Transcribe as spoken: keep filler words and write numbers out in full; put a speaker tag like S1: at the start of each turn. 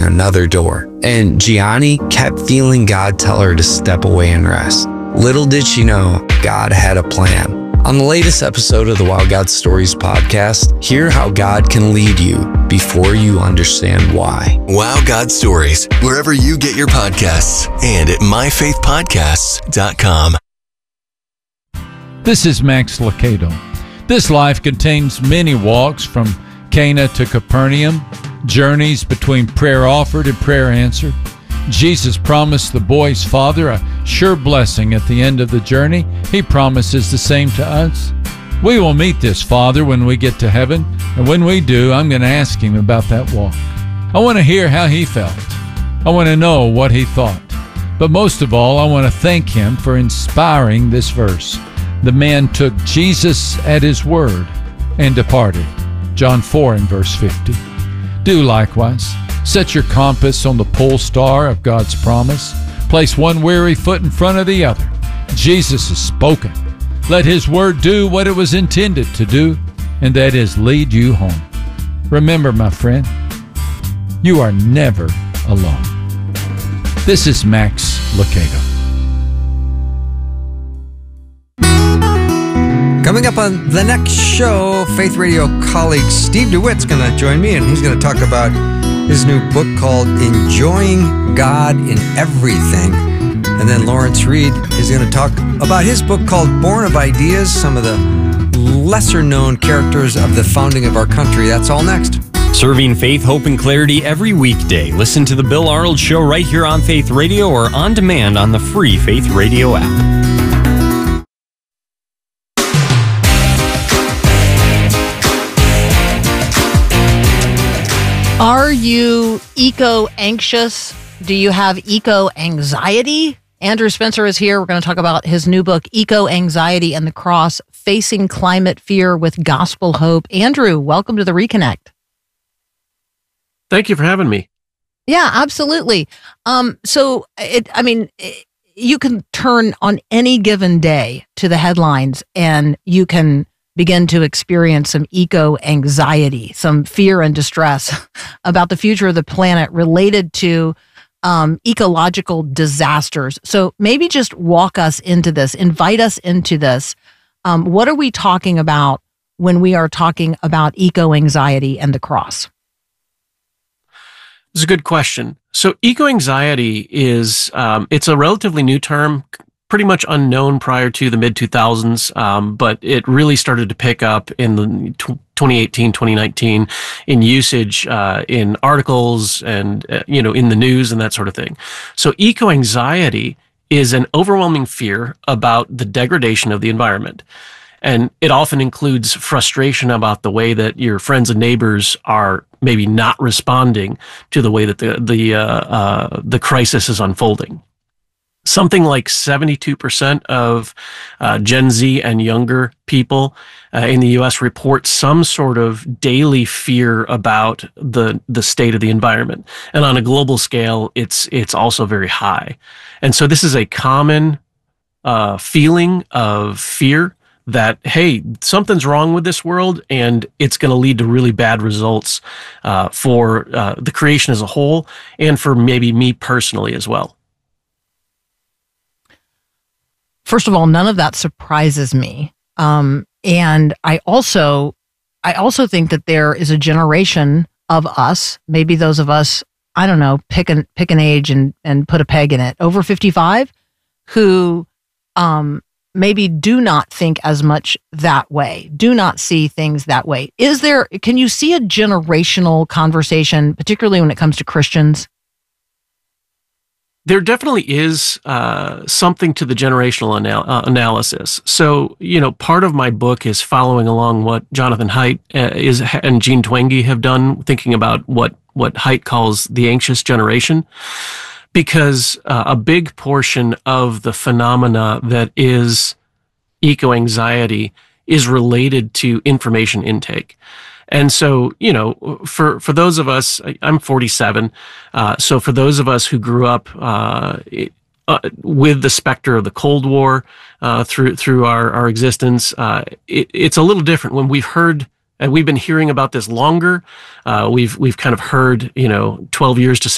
S1: another door. And Gianni kept feeling God tell her to step away and rest. Little did she know, God had a plan. On the latest episode of the Wow God Stories podcast, hear how God can lead you before you understand why.
S2: Wow God Stories, wherever you get your podcasts, and at my faith podcasts dot com.
S3: This is Max Lucado. This life contains many walks from Cana to Capernaum, journeys between prayer offered and prayer answered. Jesus promised the boy's father a sure blessing at the end of the journey. He promises the same to us. We will meet this father when we get to heaven, and when we do, I'm going to ask him about that walk. I want to hear how he felt. I want to know what he thought. But most of all, I want to thank him for inspiring this verse. The man took Jesus at his word and departed. John four and verse fifty. Do likewise. Set your compass on the pole star of God's promise. Place one weary foot in front of the other. Jesus has spoken. Let his word do what it was intended to do, and that is lead you home. Remember, my friend, you are never alone. This is Max Lucado.
S4: Coming up on the next show, Faith Radio colleague Steve DeWitt's going to join me, and he's going to talk about his new book called Enjoying God in Everything. And then Lawrence Reed is going to talk about his book called Born of Ideas, some of the lesser-known characters of the founding of our country. That's all next.
S5: Serving faith, hope, and clarity every weekday. Listen to The Bill Arnold Show right here on Faith Radio or on demand on the free Faith Radio app.
S6: Are you eco-anxious? Do you have eco-anxiety? Andrew Spencer is here. We're going to talk about his new book, Eco-Anxiety and the Cross, Facing Climate Fear with Gospel Hope. Andrew, welcome to the Reconnect.
S7: Thank you for having me.
S6: Yeah, absolutely. Um, so, it, I mean, it, you can turn on any given day to the headlines and you can begin to experience some eco-anxiety, some fear and distress about the future of the planet related to um, ecological disasters. So maybe just walk us into this, invite us into this. Um, what are we talking about when we are talking about eco-anxiety and the cross?
S7: It's a good question. So eco-anxiety is, um, it's a relatively new term, pretty much unknown prior to the mid two thousands, um, but it really started to pick up in the twenty eighteen, twenty nineteen in usage, uh, in articles and, uh, you know, in the news and that sort of thing. So eco-anxiety is an overwhelming fear about the degradation of the environment. And it often includes frustration about the way that your friends and neighbors are maybe not responding to the way that the, the, uh, uh, the crisis is unfolding. Something like seventy-two percent of uh, Gen Z and younger people uh, in the U S report some sort of daily fear about the the state of the environment. And on a global scale, it's it's also very high. And so this is a common uh, feeling of fear that, hey, something's wrong with this world and it's going to lead to really bad results uh, for uh, the creation as a whole and for maybe me personally as well.
S6: First of all, none of that surprises me. Um, and I also, I also think that there is a generation of us, maybe those of us, I don't know, pick an, pick an age and, and put a peg in it, over fifty-five, who um, maybe do not think as much that way, do not see things that way. Is there, can you see a generational conversation, particularly when it comes to Christians?
S7: There definitely is uh, something to the generational anal- uh, analysis. So, you know, part of my book is following along what Jonathan Haidt uh, is and Jean Twenge have done, thinking about what what Haidt calls the anxious generation, because uh, a big portion of the phenomena that is eco-anxiety is related to information intake. And so, you know, for, for those of us, I'm forty-seven. Uh, so for those of us who grew up uh, uh, with the specter of the Cold War uh, through through our, our existence, uh, it, it's a little different when we've heard, and we've been hearing about this longer. Uh, we've we've kind of heard, you know, twelve years to